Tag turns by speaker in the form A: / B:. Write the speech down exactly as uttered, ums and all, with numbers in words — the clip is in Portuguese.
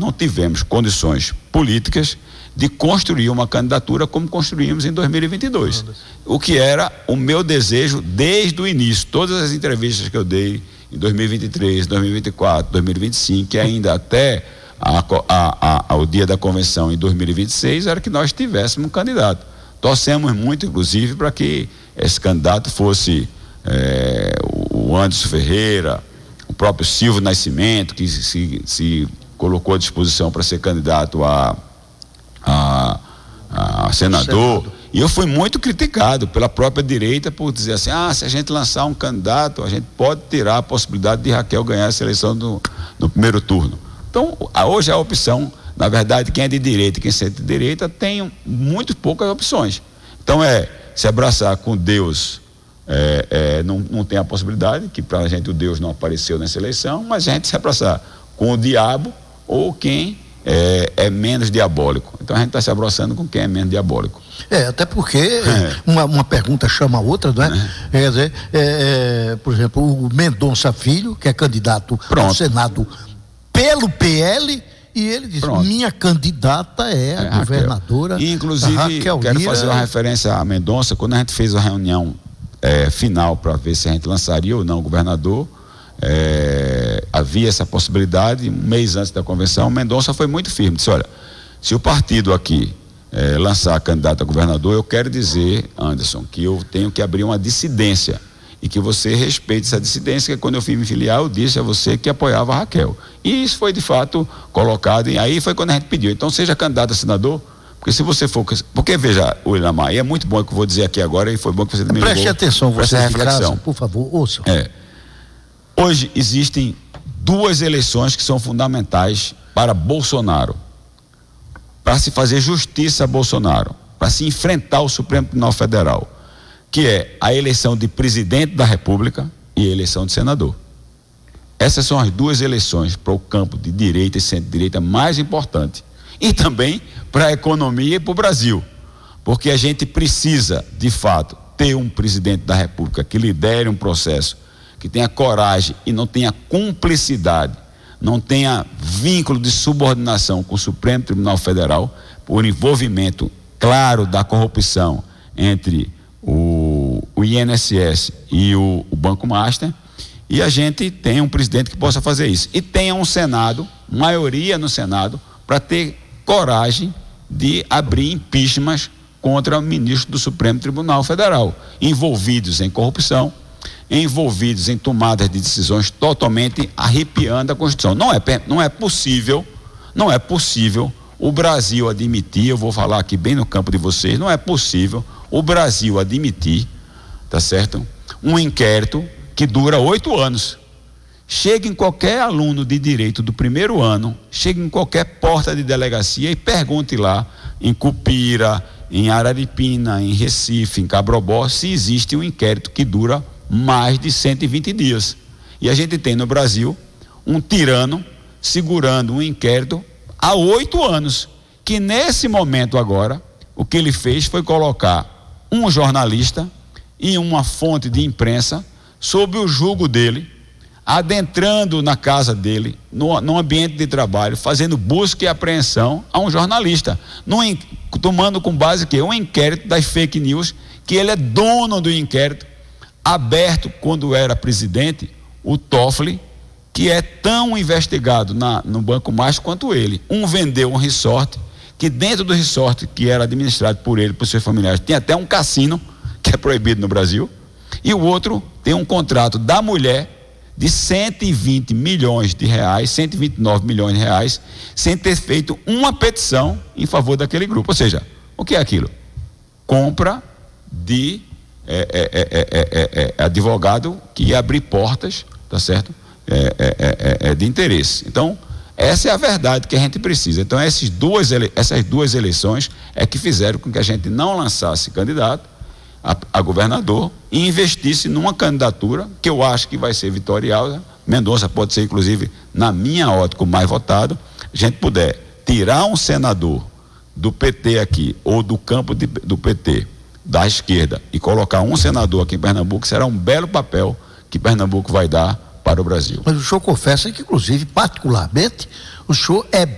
A: não tivemos condições políticas de construir uma candidatura como construímos em dois mil e vinte e dois. O que era o meu desejo desde o início. Todas as entrevistas que eu dei em dois mil e vinte e três, dois mil e vinte e quatro, dois mil e vinte e cinco, e ainda até a, a, a, ao dia da convenção em dois mil e vinte e seis, era que nós tivéssemos um candidato. Torcemos muito, inclusive, para que esse candidato fosse é, o Anderson Ferreira, o próprio Silvio Nascimento, que se, se colocou à disposição para ser candidato a, a, a senador. Senado. E eu fui muito criticado pela própria direita por dizer assim, ah, se a gente lançar um candidato, a gente pode tirar a possibilidade de Raquel ganhar essa eleição no, no primeiro turno. Então, hoje a opção, na verdade, quem é de direita e quem é de direita tem muito poucas opções. Então é se abraçar com Deus, é, é, não, não tem a possibilidade, que para a gente o Deus não apareceu nessa eleição, mas a gente se abraçar com o diabo ou quem é, é menos diabólico. Então a gente está se abraçando com quem é menos diabólico.
B: É, até porque é. Uma, uma pergunta chama a outra, não é? É. Quer dizer, é, é, por exemplo, o Mendonça Filho, que é candidato Pronto. ao Senado pelo P L, e ele diz, Pronto. minha candidata é a é, governadora
A: Raquel. E, inclusive, Raquel quero Lira. fazer uma referência a Mendonça. Quando a gente fez a reunião é, final para ver se a gente lançaria ou não o governador, é, havia essa possibilidade. Um mês antes da convenção, Mendonça foi muito firme, disse, olha, se o partido aqui é, lançar a candidata a governador, eu quero dizer, Anderson, que eu tenho que abrir uma dissidência e que você respeite essa dissidência, que quando eu fui me filiar, eu disse a você que apoiava a Raquel. E isso foi de fato colocado, e aí foi quando a gente pediu, então seja candidato a senador, porque se você for, porque veja, William Maia, e é muito bom o que eu vou dizer aqui agora, e foi bom que você também
B: preste atenção, você
A: essa reflexão.
B: Por favor, ouçam.
A: É, hoje existem duas eleições que são fundamentais para Bolsonaro, para se fazer justiça a Bolsonaro, para se enfrentar o Supremo Tribunal Federal, que é a eleição de presidente da República e a eleição de senador. Essas são as duas eleições para o campo de direita e centro-direita mais importante. E também para a economia e para o Brasil. Porque a gente precisa, de fato, ter um presidente da República que lidere um processo, que tenha coragem e não tenha cumplicidade, não tenha vínculo de subordinação com o Supremo Tribunal Federal, por envolvimento claro da corrupção entre o, o I N S S e o, o Banco Master, e a gente tem um presidente que possa fazer isso. E tenha um Senado, maioria no Senado, para ter coragem de abrir impeachments contra ministros do Supremo Tribunal Federal, envolvidos em corrupção, envolvidos em tomadas de decisões totalmente arrepiando a Constituição. Não é, não é possível, não é possível o Brasil admitir, eu vou falar aqui bem no campo de vocês, não é possível o Brasil admitir, tá certo? Um inquérito que dura oito anos. Chega em qualquer aluno de direito do primeiro ano, chega em qualquer porta de delegacia e pergunte lá, em Cupira, em Araripina, em Recife, em Cabrobó, se existe um inquérito que dura mais de cento e vinte dias. E a gente tem no Brasil um tirano segurando um inquérito há oito anos, que nesse momento agora, o que ele fez foi colocar um jornalista e uma fonte de imprensa sob o julgo dele, adentrando na casa dele, no, no ambiente de trabalho, fazendo busca e apreensão a um jornalista, no, tomando com base que um inquérito das fake news, que ele é dono do inquérito, aberto quando era presidente, o Toffoli, que é tão investigado na, no Banco Master quanto ele. Um vendeu um resort, que dentro do resort que era administrado por ele, por seus familiares, tem até um cassino, que é proibido no Brasil, e o outro tem um contrato da mulher de cento e vinte milhões de reais, cento e vinte e nove milhões de reais, sem ter feito uma petição em favor daquele grupo. Ou seja, o que é aquilo? Compra de é, é, é, é, é, é, advogado que ia abrir portas, tá certo? É, é, é, é de interesse. Então, essa é a verdade que a gente precisa. Então, essas duas, ele, essas duas eleições é que fizeram com que a gente não lançasse candidato a, a governador e investisse numa candidatura que eu acho que vai ser vitoriosa. Mendonça pode ser, inclusive, na minha ótica, o mais votado. A gente puder tirar um senador do P T aqui, ou do campo de, do P T, da esquerda, e colocar um senador aqui em Pernambuco, será um belo papel que Pernambuco vai dar para o Brasil.
B: Mas o senhor confessa que, inclusive, particularmente, o senhor é